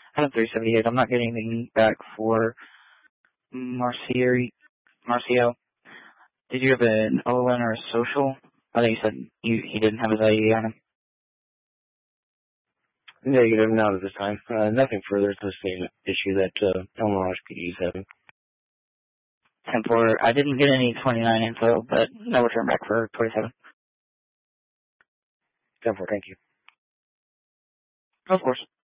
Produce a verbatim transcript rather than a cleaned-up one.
Adam three seventy-eight, I'm not getting anything back for Marcio. Marcio. Did you have an O N or a social? I think you said you, he didn't have his I E on him. Negative, not at this time. Uh, nothing further. It's the same issue that uh, Elmore P D is having. ten four, I didn't get any twenty-nine info, but no return back for twenty-seven. ten four, thank you. Of course.